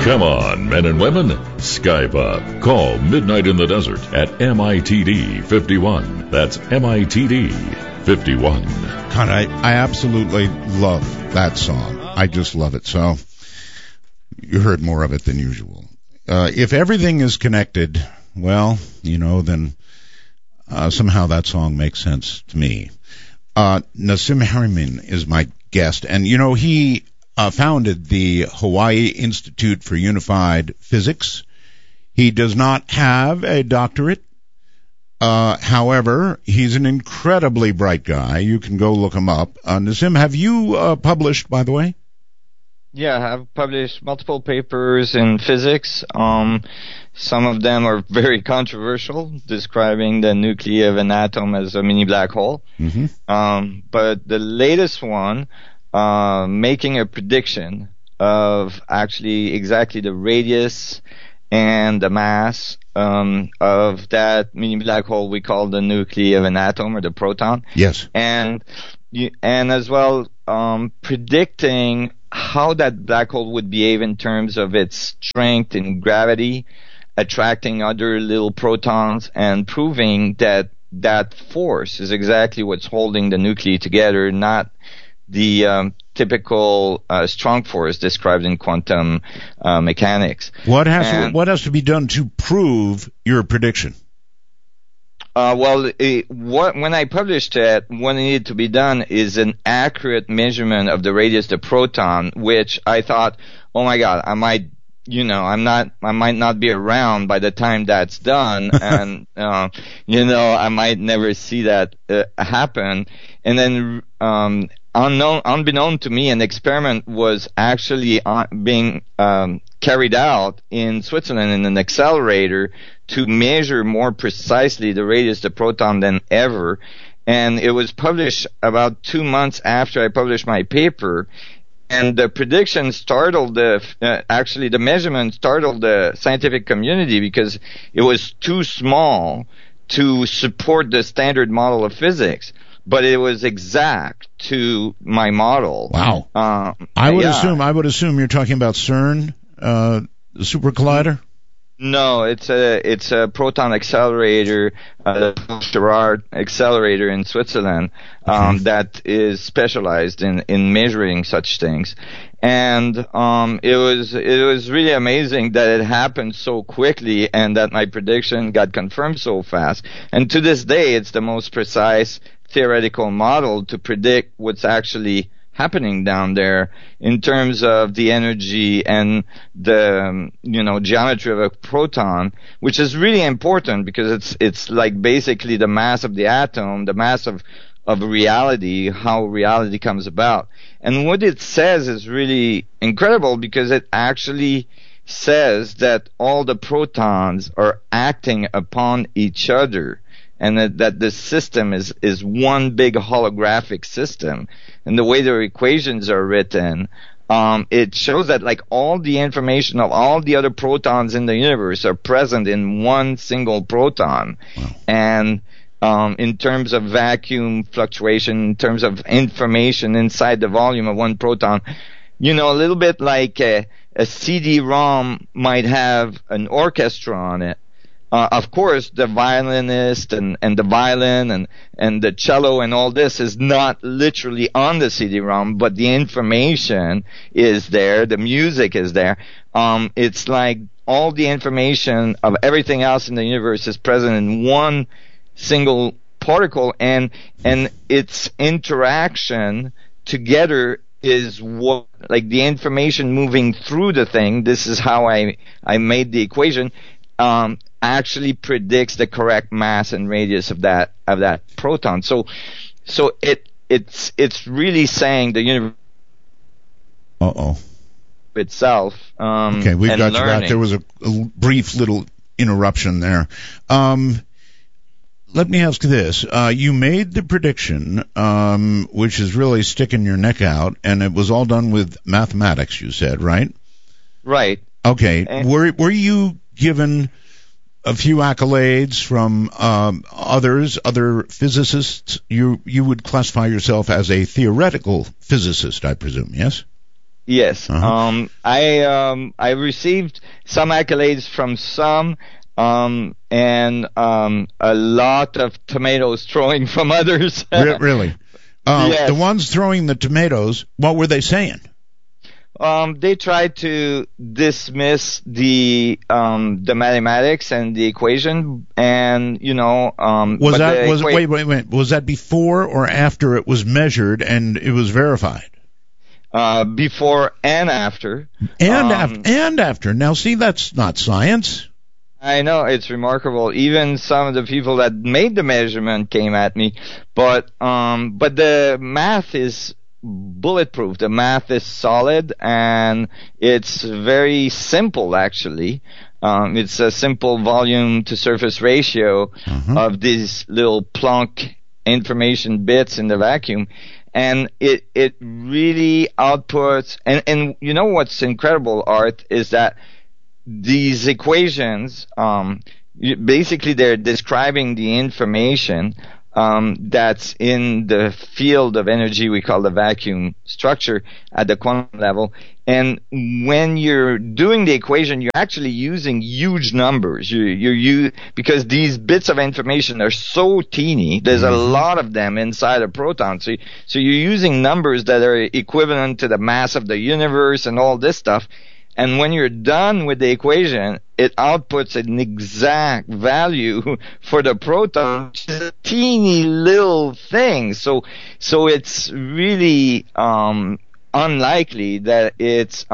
Come on, men and women. Skype up. Call Midnight in the Desert at MITD 51. That's MITD 51. God, I absolutely love that song. I just love it. So you heard more of it than usual. If everything is connected, well, then somehow that song makes sense to me. Nassim Haramein is my guest, and he founded the Hawaii Institute for Unified Physics. He does not have a doctorate. However, he's an incredibly bright guy. You can go look him up. Nassim, have you published, by the way? Yeah, I've published multiple papers in physics. Some of them are very controversial, describing the nuclei of an atom as a mini black hole. Mm-hmm. But the latest one, making a prediction of actually exactly the radius and the mass of that mini black hole we call the nuclei of an atom, or the proton. Yes. And as well predicting how that black hole would behave in terms of its strength and gravity, attracting other little protons, and proving that that force is exactly what's holding the nuclei together, not the typical strong force described in quantum mechanics. What has to be done to prove your prediction? When I published it, what needed to be done is an accurate measurement of the radius of the proton, which I thought, oh my God, I might not be around by the time that's done, and I might never see that happen. And then, unbeknown to me, an experiment was actually being carried out in Switzerland in an accelerator to measure more precisely the radius of the proton than ever. And it was published about 2 months after I published my paper. And the prediction startled the measurement startled the scientific community because it was too small to support the standard model of physics. But it was exact to my model. Wow. I would assume you're talking about CERN, the super collider? No, it's a proton accelerator, the Gerard accelerator in Switzerland, that is specialized in measuring such things. And it was really amazing that it happened so quickly and that my prediction got confirmed so fast. And to this day, it's the most precise theoretical model to predict what's actually happening down there in terms of the energy and the geometry of a proton, which is really important because it's like basically the mass of the atom, the mass of reality, how reality comes about. And what it says is really incredible because it actually says that all the protons are acting upon each other, and that the system is one big holographic system. And the way their equations are written, it shows that like all the information of all the other protons in the universe are present in one single proton. Wow. And in terms of vacuum fluctuation, in terms of information inside the volume of one proton, a little bit like a CD-ROM might have an orchestra on it. Of course, the violinist and the violin and the cello and all this is not literally on the CD-ROM, but the information is there, the music is there. It's like all the information of everything else in the universe is present in one single particle, and its interaction together is what, like the information moving through the thing. This is how I made the equation. Actually predicts the correct mass and radius of that proton. So it's really saying the universe itself. Okay, we've got you back. There was a brief little interruption there. Let me ask this. You made the prediction, which is really sticking your neck out, and it was all done with mathematics, you said, right? Right. Okay. Were you given a few accolades from other physicists? You would classify yourself as a theoretical physicist, I presume, yes? Yes. Uh-huh. I received some accolades from some, and a lot of tomatoes throwing from others. Really? Yes. The ones throwing the tomatoes, what were they saying? They tried to dismiss the mathematics and the equation, and wait, was that before or after it was measured and it was verified? Before and after. And after. Now, see, that's not science. I know, it's remarkable. Even some of the people that made the measurement came at me, but the math is bulletproof. The math is solid, and it's very simple, actually. It's a simple volume to surface ratio of these little Planck information bits in the vacuum. And it really outputs, and you know what's incredible, Art, is that these equations, basically they're describing the information that's in the field of energy we call the vacuum structure at the quantum level. And when you're doing the equation, you're actually using huge numbers. Because these bits of information are so teeny. There's a lot of them inside a proton. So you're using numbers that are equivalent to the mass of the universe and all this stuff. And when you're done with the equation, it outputs an exact value for the proton, which is a teeny little thing. So it's really unlikely that it's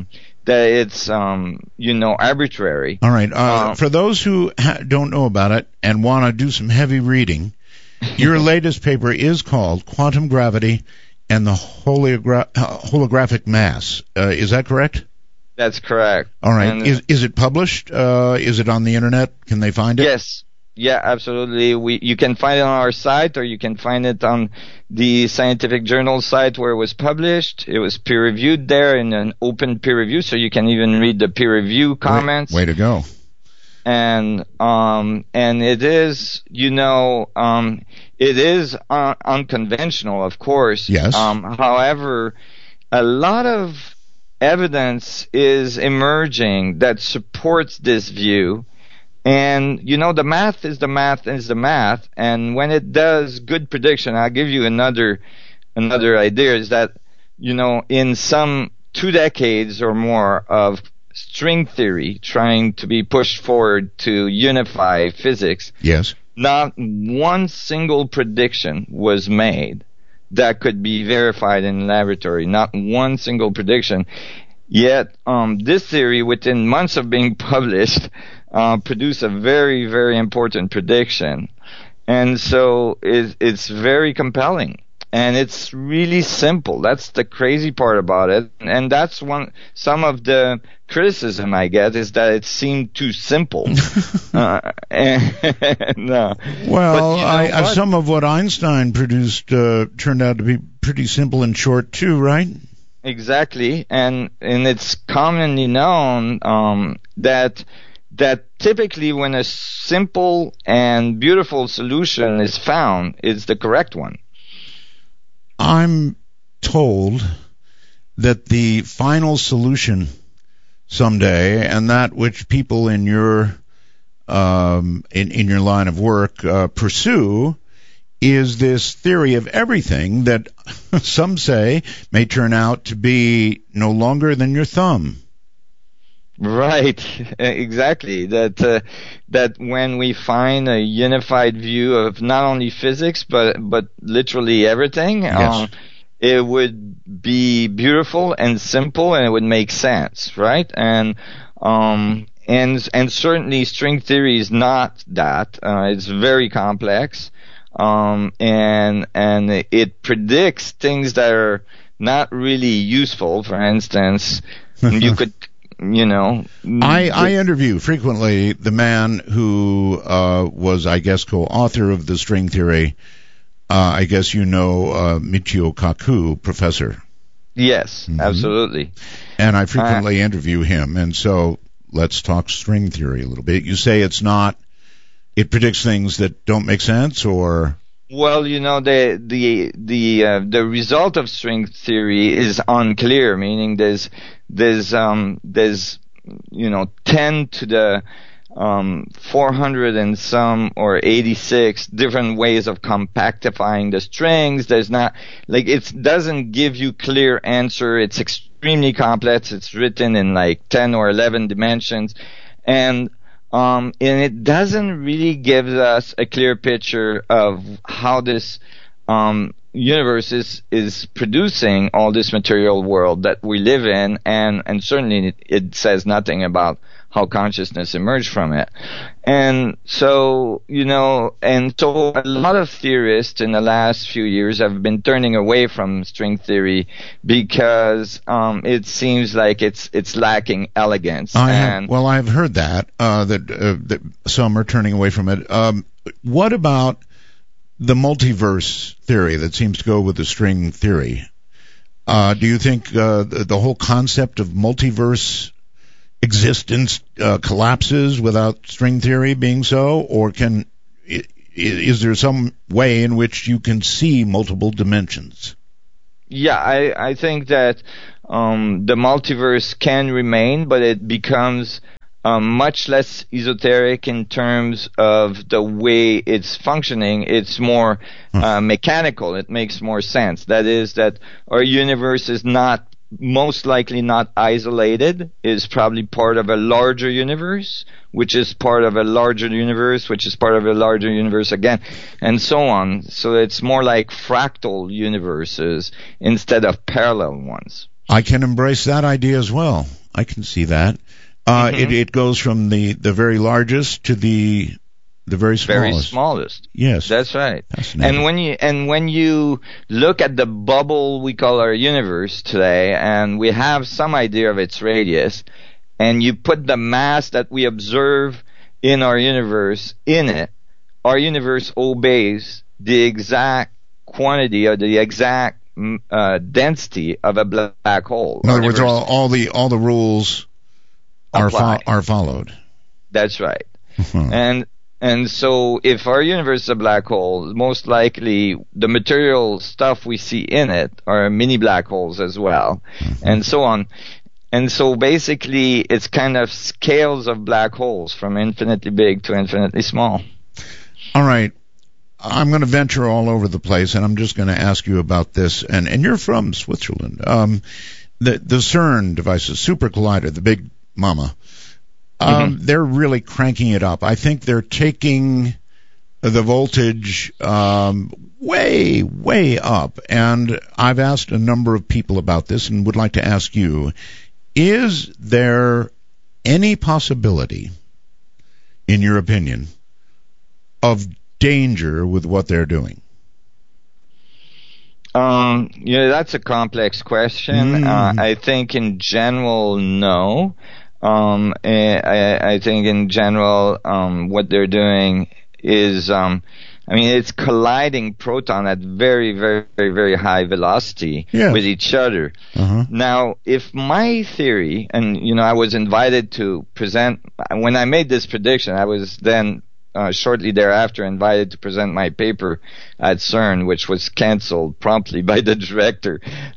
arbitrary. All right. For those who don't know about it and want to do some heavy reading, your latest paper is called Quantum Gravity and the Holographic Mass. Is that correct? That's correct. All right. And is it published? Is it on the internet? Can they find it? Yes. Yeah, absolutely. You can find it on our site, or you can find it on the scientific journal site where it was published. It was peer reviewed there in an open peer review, so you can even read the peer review comments. Way to go. And it is, it is unconventional, of course. Yes. However, a lot of evidence is emerging that supports this view. And, the math is the math is the math. And when it does good prediction, I'll give you another idea, is that, in some 2 decades or more of string theory trying to be pushed forward to unify physics, yes, not one single prediction was made that could be verified in the laboratory. Not one single prediction. Yet, this theory, within months of being published, produced a very, very important prediction. And so it's very compelling. And it's really simple. That's the crazy part about it. And that's some of the criticism I get, is that it seemed too simple. Well, some of what Einstein produced turned out to be pretty simple and short too, right? Exactly. And it's commonly known that typically when a simple and beautiful solution is found, it's the correct one. I'm told that the final solution someday, and that which people in your in your line of work pursue, is this theory of everything that some say may turn out to be no longer than your thumb. Right, exactly. That when we find a unified view of not only physics but literally everything, yes, it would be beautiful and simple, and it would make sense, right? And certainly string theory is not that. It's very complex, and it predicts things that are not really useful. For instance, you could. I interview frequently the man who was, I guess, co-author of the string theory. I guess Michio Kaku, professor. Yes, absolutely. And I frequently interview him, and so let's talk string theory a little bit. You say it predicts things that don't make sense, or? Well, the result of string theory is unclear, meaning there's 10 to the 400 and some or 86 different ways of compactifying the strings. There's not, like, it doesn't give you clear answer. It's extremely complex. It's written in like 10 or 11 dimensions. And it doesn't really give us a clear picture of how this universe is producing all this material world that we live in, and certainly it says nothing about how consciousness emerged from it. And so, a lot of theorists in the last few years have been turning away from string theory because it seems like it's lacking elegance. I've heard that some are turning away from it. What about the multiverse theory that seems to go with the string theory? Do you think the whole concept of multiverse existence collapses without string theory being so, or is there some way in which you can see multiple dimensions? Yeah, I think that the multiverse can remain, but it becomes much less esoteric in terms of the way it's functioning. It's more mechanical. It makes more sense. That is, that our universe is most likely not isolated, is probably part of a larger universe, which is part of a larger universe, which is part of a larger universe again, and so on. So it's more like fractal universes instead of parallel ones. I can embrace that idea as well. I can see that. It goes from the very largest to the very smallest. Very smallest. Yes. That's right. And when you look at the bubble we call our universe today, and we have some idea of its radius, and you put the mass that we observe in our universe in it, our universe obeys the exact quantity or the exact density of a black hole. In other words, all the rules are followed. That's right. And so if our universe is a black hole, most likely the material stuff we see in it are mini black holes as well, and so on. And so basically it's kind of scales of black holes from infinitely big to infinitely small. All right. I'm going to venture all over the place, and I'm just going to ask you about this. And you're from Switzerland. The CERN devices, Super Collider, the big mama. They're really cranking it up. I think they're taking the voltage way, way up. And I've asked a number of people about this and would like to ask you, is there any possibility, in your opinion, of danger with what they're doing? That's a complex question. I think in general, no. I think in general, what they're doing is, it's colliding proton at very, very, very, very high velocity with each other. Now, if my theory, and, I was invited to present, when I made this prediction, I was then, shortly thereafter invited to present my paper at CERN, which was canceled promptly by the director.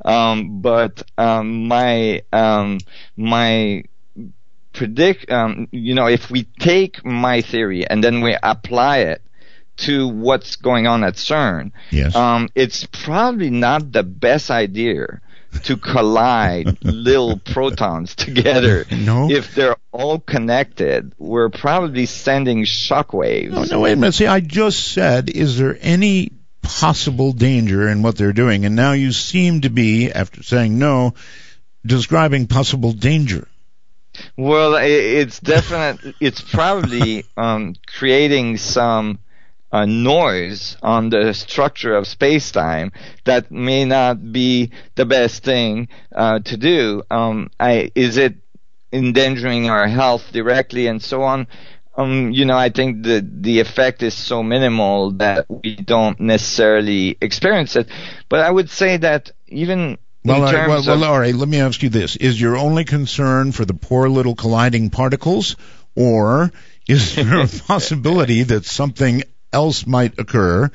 My predict, if we take my theory and then we apply it to what's going on at CERN, it's probably not the best idea to collide little protons together. No. If they're all connected, we're probably sending shockwaves. No, wait a minute. See, I just said, is there any possible danger in what they're doing? And now you seem to be, after saying no, describing possible danger. Well, it's probably creating some noise on the structure of space-time that may not be the best thing to do. Is it endangering our health directly and so on? I think the effect is so minimal that we don't necessarily experience it. But I would say that even all right, let me ask you this. Is your only concern for the poor little colliding particles, or is there a possibility that something else might occur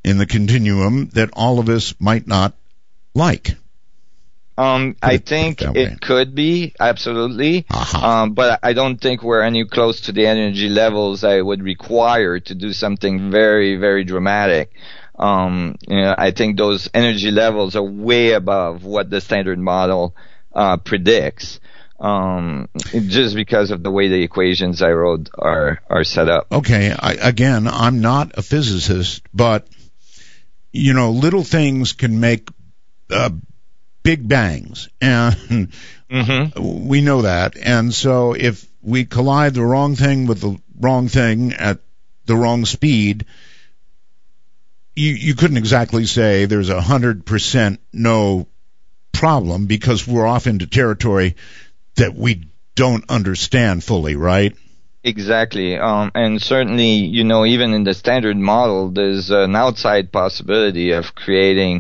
in the continuum that all of us might not like. I think it could be, absolutely. But I don't think we're any close to the energy levels I would require to do something very, very dramatic. I think those energy levels are way above what the standard model predicts. Just because of the way the equations I wrote are set up. Okay, I'm not a physicist, but little things can make big bangs, and we know that. And so if we collide the wrong thing with the wrong thing at the wrong speed, you couldn't exactly say there's 100% no problem, because we're off into territory that we don't understand fully, right? Exactly. And certainly, even in the standard model, there's an outside possibility of creating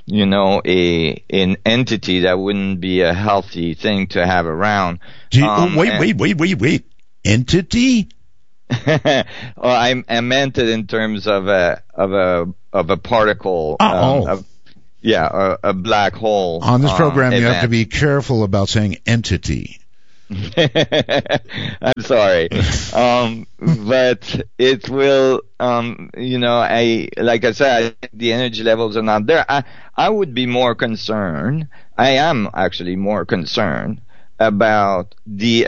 an entity that wouldn't be a healthy thing to have around. Wait. Entity? Well, I meant it in terms of a particle. A black hole. On this program, you have to be careful about saying entity. I'm sorry. But it will, like I said, the energy levels are not there. I would be more concerned. I am actually more concerned about the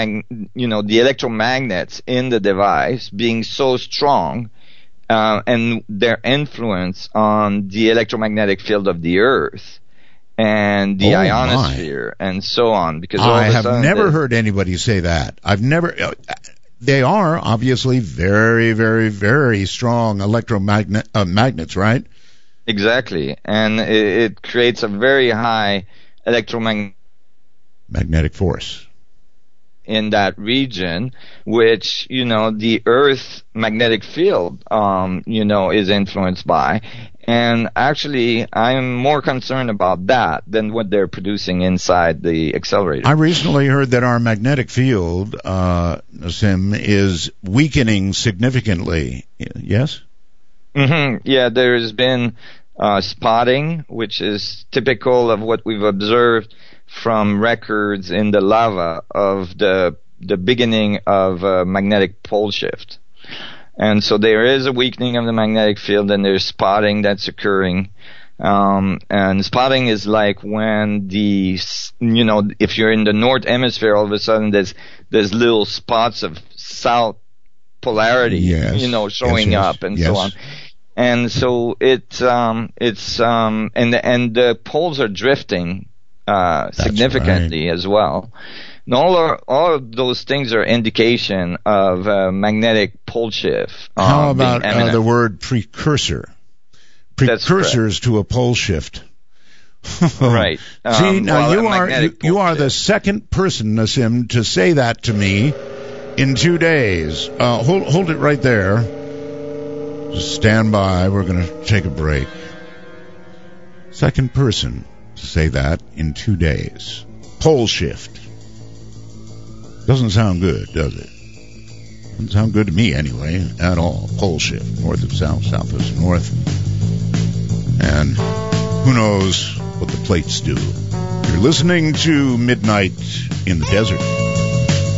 electromagnets in the device being so strong, and their influence on the electromagnetic field of the Earth and the ionosphere and so on. Because I have never heard anybody say that. They are obviously very, very, very strong magnets, right? Exactly. And it creates a very high electromagnetic force in that region, which, the Earth magnetic field, is influenced by. And actually, I'm more concerned about that than what they're producing inside the accelerator. I recently heard that our magnetic field, Nassim, is weakening significantly. Yes? Mm-hmm. Yeah, there's been spotting, which is typical of what we've observed from records in the lava of the beginning of magnetic pole shift. And so there is a weakening of the magnetic field, and there's spotting that's occurring. And spotting is like when if you're in the north hemisphere, all of a sudden there's little spots of south polarity, showing up and so on. And so and the poles are drifting significantly as well. And all of those things are indication of magnetic pole shift. How about the word precursor? Precursors to a pole shift. Right. See, now you are the second person, Nassim, to say that to me in 2 days. Hold it right there. Just stand by. We're going to take a break. Second person to say that in 2 days. Pole shift. Doesn't sound good, does it? Doesn't sound good to me anyway, at all. Pole shift. North of south, south of north. And who knows what the plates do. You're listening to Midnight in the Desert.